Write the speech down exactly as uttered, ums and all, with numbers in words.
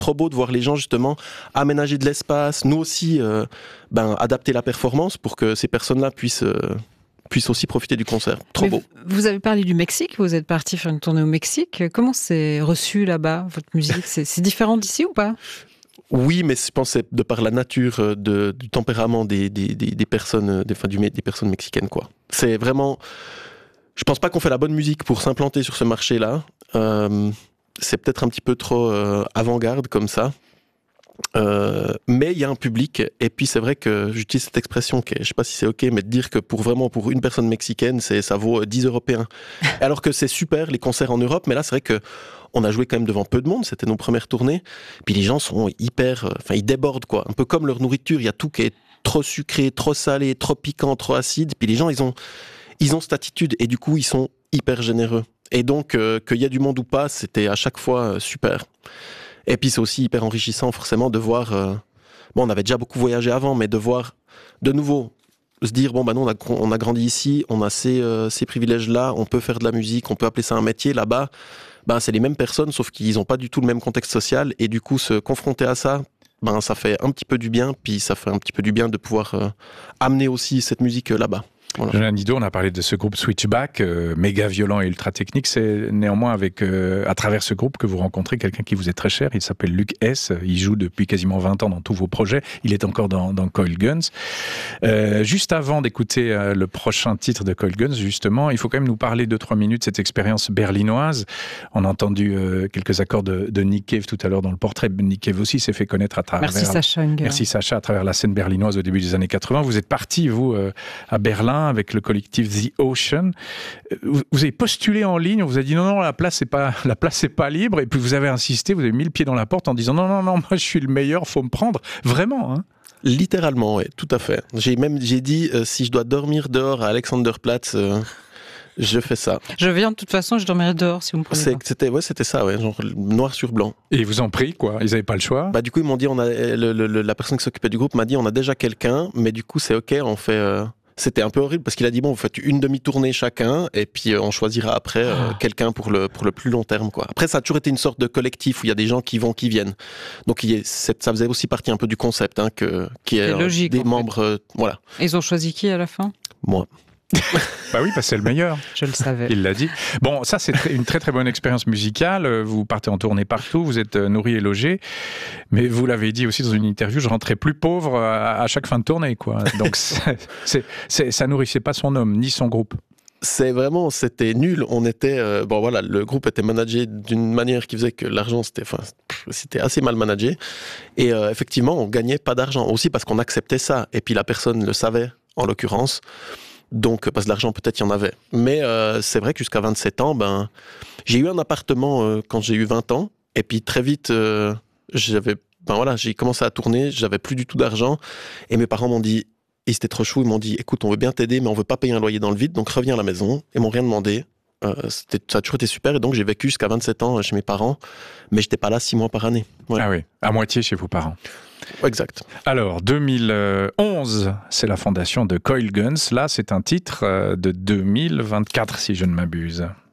trop beau de voir les gens justement aménager de l'espace, nous aussi euh, ben, adapter la performance pour que ces personnes-là puissent, euh, puissent aussi profiter du concert. Trop Mais beau. Vous avez parlé du Mexique, vous êtes parti faire une tournée au Mexique. Comment c'est reçu là-bas, votre musique? C'est, c'est différent d'ici ou pas? Oui, mais je pense que c'est de par la nature, de, du tempérament des, des, des, des personnes, des, enfin, du, des personnes mexicaines, quoi. C'est vraiment... Je pense pas qu'on fait la bonne musique pour s'implanter sur ce marché-là. Euh, c'est peut-être un petit peu trop euh, avant-garde comme ça. Euh, mais il y a un public, et puis c'est vrai que j'utilise cette expression, qui est, je sais pas si c'est ok, mais de dire que pour vraiment pour une personne mexicaine, c'est, ça vaut dix Européens. Alors que c'est super les concerts en Europe, mais là c'est vrai que on a joué quand même devant peu de monde, c'était nos premières tournées, puis les gens sont hyper, enfin ils débordent quoi, un peu comme leur nourriture, il y a tout qui est trop sucré, trop salé, trop piquant, trop acide, puis les gens ils ont, ils ont cette attitude, et du coup ils sont hyper généreux. Et donc euh, qu'il y a du monde ou pas, c'était à chaque fois euh, super. Et puis c'est aussi hyper enrichissant forcément de voir, euh, bon on avait déjà beaucoup voyagé avant, mais de voir de nouveau, se dire bon bah nous on a, on a grandi ici, on a ces, euh, ces privilèges-là, on peut faire de la musique, on peut appeler ça un métier, là-bas, bah, c'est les mêmes personnes sauf qu'ils n'ont pas du tout le même contexte social, et du coup se confronter à ça, ben, ça fait un petit peu du bien, puis ça fait un petit peu du bien de pouvoir euh, amener aussi cette musique euh, là-bas. Voilà. Jonathan Nadeau, on a parlé de ce groupe Switchback, euh, méga violent et ultra technique. C'est néanmoins avec, euh, à travers ce groupe que vous rencontrez quelqu'un qui vous est très cher. Il s'appelle Luc S. Il joue depuis quasiment vingt ans dans tous vos projets. Il est encore dans, dans Coil Guns. Euh, juste avant d'écouter euh, le prochain titre de Coil Guns, justement, il faut quand même nous parler deux, trois minutes de cette expérience berlinoise. On a entendu euh, quelques accords de, de Nick Cave tout à l'heure dans le portrait. Nick Cave aussi s'est fait connaître à travers... Merci Sacha Unger. Merci Sacha, à travers la scène berlinoise au début des années quatre-vingts. Vous êtes parti, vous, euh, à Berlin, avec le collectif The Ocean. Vous, vous avez postulé en ligne, on vous a dit non, non, la place n'est pas, la place est pas libre, et puis vous avez insisté, vous avez mis le pied dans la porte en disant non, non, non, moi je suis le meilleur, faut me prendre. Vraiment, hein? Littéralement, oui, tout à fait. J'ai même j'ai dit, euh, si je dois dormir dehors à Alexanderplatz, euh, je fais ça. Je viens de toute façon, je dormirai dehors si vous me prenez C'est, pas. c'était, ouais, c'était ça, ouais, genre noir sur blanc. Et ils vous ont pris, quoi? Ils n'avaient pas le choix? Bah, du coup, ils m'ont dit, on a, le, le, la personne qui s'occupait du groupe m'a dit, on a déjà quelqu'un, mais du coup, c'est ok, on fait... Euh, C'était un peu horrible parce qu'il a dit bon, vous faites une demi-tournée chacun et puis euh, on choisira après euh, Ah. quelqu'un pour le pour le plus long terme quoi. Après ça a toujours été une sorte de collectif où il y a des gens qui vont qui viennent. Donc il y a, c'est, ça faisait aussi partie un peu du concept hein, que qui est, C'est logique, des en fait. membres euh, voilà. Ils ont choisi qui à la fin? Moi. Bah oui, parce que c'est le meilleur. Je le savais. Il l'a dit. Bon, ça, c'est très, une très très bonne expérience musicale. Vous partez en tournée partout, vous êtes nourri et logé. Mais vous l'avez dit aussi dans une interview, je rentrais plus pauvre à, à chaque fin de tournée, quoi. Donc, c'est, c'est, c'est, ça nourrissait pas son homme, ni son groupe. C'est vraiment, c'était nul. On était, euh, bon voilà, le groupe était managé d'une manière qui faisait que l'argent, c'était, enfin, c'était assez mal managé. Et euh, effectivement, on gagnait pas d'argent aussi parce qu'on acceptait ça. Et puis la personne le savait, en l'occurrence. Donc, parce que de l'argent, peut-être, il y en avait. Mais euh, c'est vrai que jusqu'à vingt-sept ans, ben, j'ai eu un appartement euh, quand j'ai eu vingt ans. Et puis, très vite, euh, j'avais, ben voilà, j'ai commencé à tourner. J'avais plus du tout d'argent. Et mes parents m'ont dit, ils étaient trop chauds, ils m'ont dit, écoute, on veut bien t'aider, mais on veut pas payer un loyer dans le vide. Donc, reviens à la maison. Ils m'ont rien demandé. Euh, c'était, ça a toujours été super. Et donc, j'ai vécu jusqu'à vingt-sept ans chez mes parents. Mais j'étais pas là six mois par année. Ouais. Ah oui, à moitié chez vos parents. Exact. Alors, deux mille onze, c'est la fondation de Coil Guns. Là, c'est un titre de deux mille vingt-quatre, si je ne m'abuse.